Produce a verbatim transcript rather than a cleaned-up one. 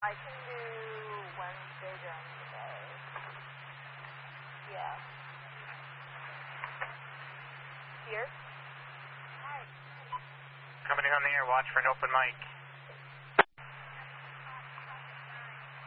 I can do Wednesday during the day. Yeah. Here? Hi. Coming in on the air, watch for an open mic.